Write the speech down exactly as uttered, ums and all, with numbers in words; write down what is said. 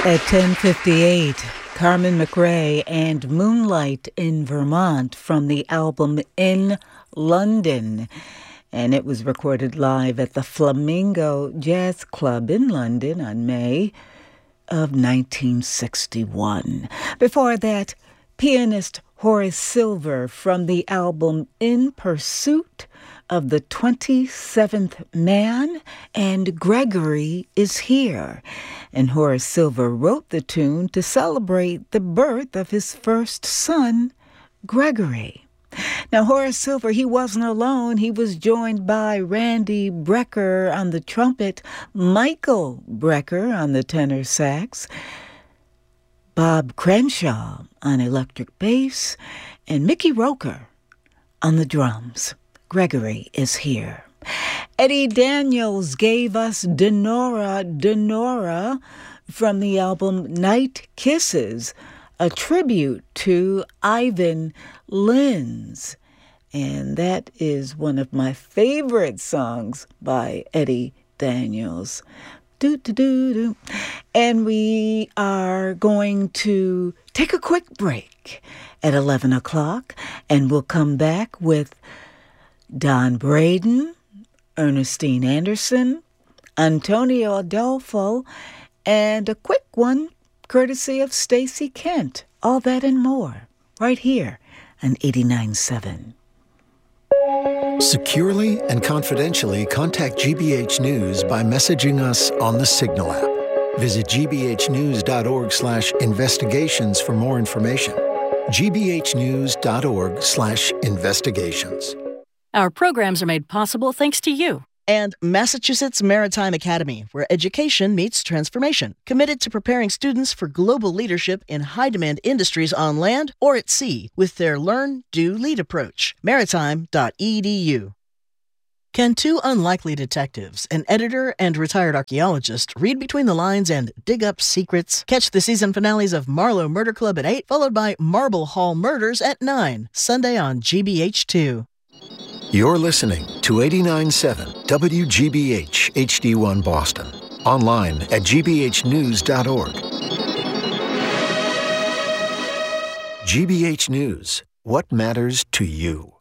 At ten fifty-eight, Carmen McRae and Moonlight in Vermont from the album In London. And it was recorded live at the Flamingo Jazz Club in London on May of nineteen sixty-one. Before that, pianist Horace Silver from the album In Pursuit of the twenty-seventh Man, and Gregory is Here. And Horace Silver wrote the tune to celebrate the birth of his first son, Gregory. Now, Horace Silver, he wasn't alone. He was joined by Randy Brecker on the trumpet, Michael Brecker on the tenor sax, Bob Crenshaw on electric bass, and Mickey Roker on the drums. Gregory is Here. Eddie Daniels gave us Denora, Denora from the album Night Kisses, a tribute to Ivan Lins. And that is one of my favorite songs by Eddie Daniels. Do, do, do, do. And we are going to take a quick break at eleven o'clock, and we'll come back with Don Braden, Ernestine Anderson, Antonio Adolfo, and a quick one courtesy of Stacy Kent. All that and more right here on eighty-nine point seven. Securely and confidentially contact G B H News by messaging us on the Signal app. Visit g b h news dot org slash investigations for more information. g b h news dot org slash investigations. Our programs are made possible thanks to you. And Massachusetts Maritime Academy, where education meets transformation, committed to preparing students for global leadership in high-demand industries on land or at sea with their Learn, Do, Lead approach. maritime dot e d u. Can two unlikely detectives, an editor and retired archaeologist, read between the lines and dig up secrets? Catch the season finales of Marlowe Murder Club at eight, followed by Marble Hall Murders at nine, Sunday on G B H two. You're listening to eighty-nine point seven W G B H H D one Boston. Online at g b h news dot org. G B H News. What matters to you?